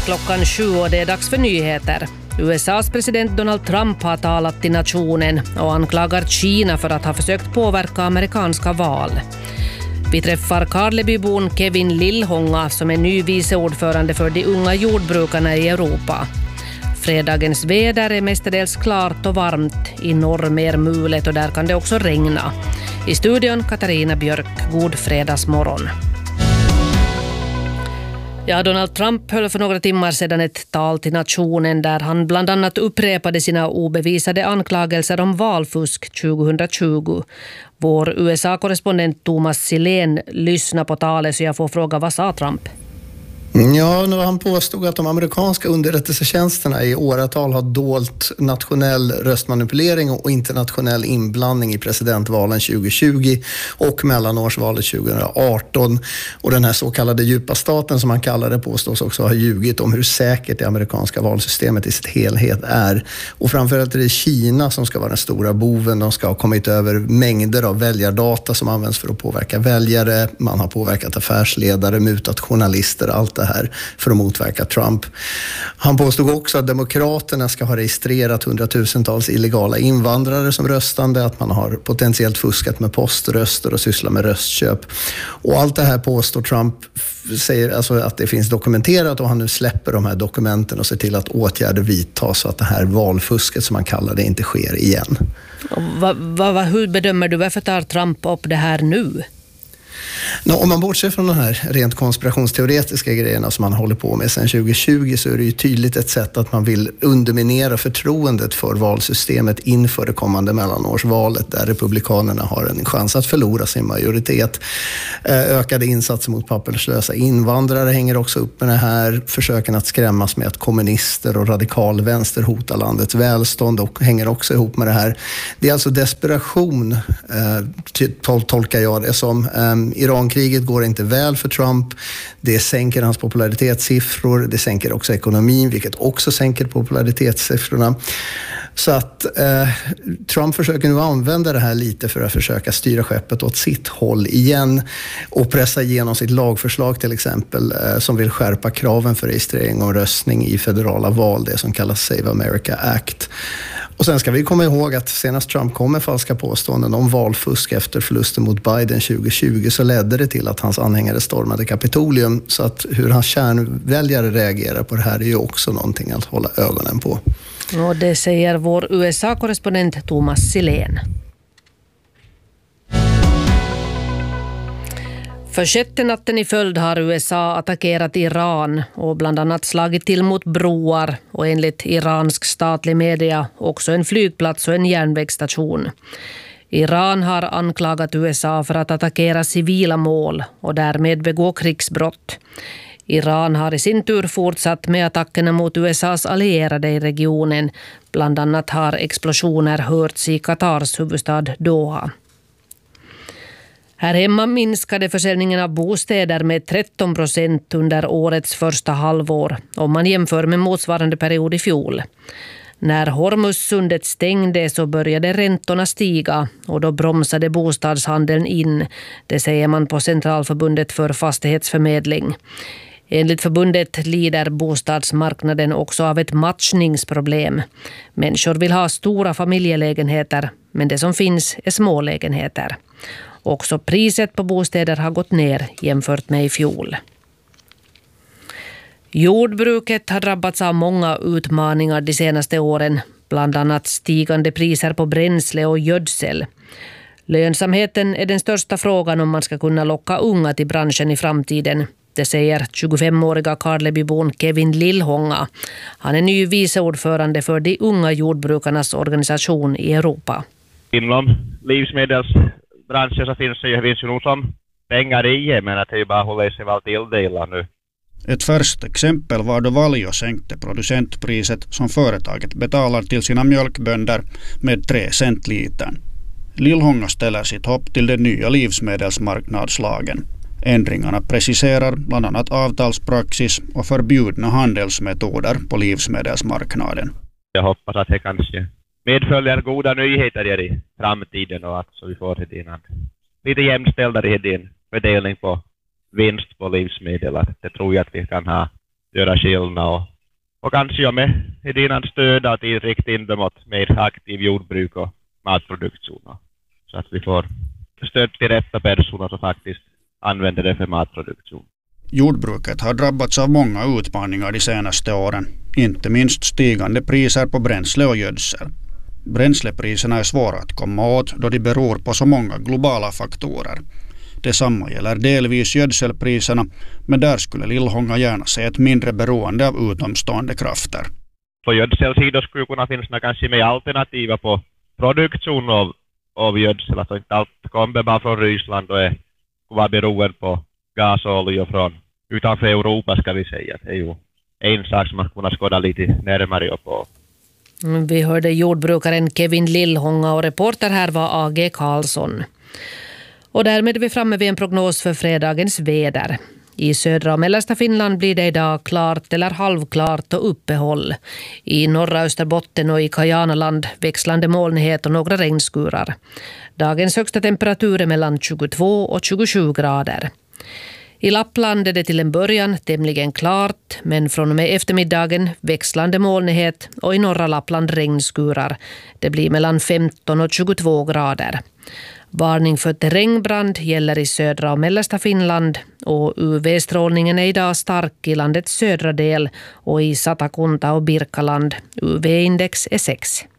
klockan 7 och det är dags för nyheter. USAs president Donald Trump har talat till nationen och anklagar Kina för att ha försökt påverka amerikanska val. Vi träffar Karlebybon Kevin Lillhånga som är ny viceordförande för de unga jordbrukarna i Europa. Fredagens väder är mestadels klart och varmt, i norr mer mulet och där kan det också regna. I studion Katarina Björk, god fredagsmorgon. Ja, Donald Trump höll för några timmar sedan ett tal till nationen där han bland annat upprepade sina obevisade anklagelser om valfusk 2020. Vår USA-korrespondent Thomas Silén lyssnar på talet så jag får fråga, vad sa Trump? Ja, nu han påstod att de amerikanska underrättelsetjänsterna i åratal har dolt nationell röstmanipulering och internationell inblandning i presidentvalen 2020 och mellanårsvalet 2018. Och den här så kallade djupa staten som han kallar det påstås också ha ljugit om hur säkert det amerikanska valsystemet i sitt helhet är. Och framförallt är det Kina som ska vara den stora boven. De ska ha kommit över mängder av väljardata som används för att påverka väljare. Man har påverkat affärsledare, mutat journalister, allt det här för att motverka Trump. Han påstod också att demokraterna ska ha registrerat hundratusentals illegala invandrare som röstande, att man har potentiellt fuskat med poströster och sysslat med röstköp. Och allt det här påstår Trump, säger alltså att det finns dokumenterat, och han nu släpper de här dokumenten och ser till att åtgärder vidtas så att det här valfusket som man kallar det inte sker igen. Hur bedömer du, varför tar Trump upp det här nu? Om man bortser från de här rent konspirationsteoretiska grejerna som man håller på med sedan 2020 så är det ju tydligt ett sätt att man vill underminera förtroendet för valsystemet inför det kommande mellanårsvalet där republikanerna har en chans att förlora sin majoritet. Ökade insatser mot papperslösa invandrare hänger också upp med det här. Försöken att skrämmas med att kommunister och radikal vänster hotar landets välstånd och hänger också ihop med det här. Det är alltså desperation, tolkar jag det som. Irankriget går inte väl för Trump. Det sänker hans popularitetssiffror. Det sänker också ekonomin, vilket också sänker popularitetssiffrorna. Så att Trump försöker nu använda det här lite för att försöka styra skeppet åt sitt håll igen och pressa igenom sitt lagförslag till exempel som vill skärpa kraven för registrering och röstning i federala val, det som kallas Save America Act. Och sen ska vi komma ihåg att senast Trump kom med falska påståenden om valfusk efter förlusten mot Biden 2020 så ledde det till att hans anhängare stormade Kapitolium. Så att hur hans kärnväljare reagerar på det här är ju också någonting att hålla ögonen på. Och det säger vår USA-korrespondent Thomas Silén. För sjätte natten i följd har USA attackerat Iran och bland annat slagit till mot broar och enligt iransk statlig media också en flygplats och en järnvägsstation. Iran har anklagat USA för att attackera civila mål och därmed begå krigsbrott. Iran har i sin tur fortsatt med attackerna mot USAs allierade i regionen. Bland annat har explosioner hörts i Qatars huvudstad Doha. Här hemma minskade försäljningen av bostäder med 13% under årets första halvår om man jämför med motsvarande period i fjol. När Hormuzsundet stängde så började räntorna stiga och då bromsade bostadshandeln in, det säger man på Centralförbundet för fastighetsförmedling. Enligt förbundet lider bostadsmarknaden också av ett matchningsproblem. Människor vill ha stora familjelägenheter, men det som finns är små lägenheter. Också priset på bostäder har gått ner jämfört med i fjol. Jordbruket har drabbats av många utmaningar de senaste åren, bland annat stigande priser på bränsle och gödsel. Lönsamheten är den största frågan om man ska kunna locka unga till branschen i framtiden. Det säger 25-åriga Karlebybon Kevin Lillhånga. Han är ny viceordförande för de unga jordbrukarnas organisation i Europa. Inom livsmedelsbranschen så finns ju nog som pengar i, men att det ju bara håller sig väl tilldelar nu. Ett först exempel var då Valio sänkte producentpriset som företaget betalar till sina mjölkbönder med 3 cent litern. Lillhånga ställer sitt hopp till den nya livsmedelsmarknadslagen. Ändringarna preciserar bland annat avtalspraxis och förbjudna handelsmetoder på livsmedelsmarknaden. Jag hoppas att det kanske medföljer goda nyheter i framtiden och att så vi får till innan lite jämställda i din fördelning på vinst på livsmedel. Det tror jag att vi kan ha göra skillnad och kanske med dina stöd att rikta in dem åt mer aktiv jordbruk och matproduktion så att vi får stöd till rätta personer som faktiskt använder det för matproduktion. Jordbruket har drabbats av många utmaningar de senaste åren, inte minst stigande priser på bränsle och gödsel. Bränslepriserna är svåra att komma åt då de beror på så många globala faktorer. Detsamma gäller delvis gödselpriserna, men där skulle Lillhånga gärna se ett mindre beroende av utomstående krafter. På gödselsidan skulle kunna finnas kanske mer alternativa på produktion av gödsel, alltså inte allt kommer bara från Ryssland och är vara beroende på gas och olja från utanför Europa ska vi säga. Det är ju en sak som man kunna skåda lite närmare på. Vi hörde jordbrukaren Kevin Lillhånga och reporter här var A.G. Karlsson. Och därmed är vi framme vid en prognos för fredagens väder. I södra och mellersta Finland blir det idag klart eller halvklart och uppehåll. I norra Österbotten och i Kajanaland växlande molnighet och några regnskurar. Dagens högsta temperatur är mellan 22 och 27 grader. I Lappland är det till en början tämligen klart, men från och med eftermiddagen växlande molnighet och i norra Lappland regnskurar. Det blir mellan 15 och 22 grader. Varning för terrängbrand gäller i södra och mellersta Finland och UV-strålningen är idag stark i landets södra del och i Satakunta och Birkaland. UV-index är 6.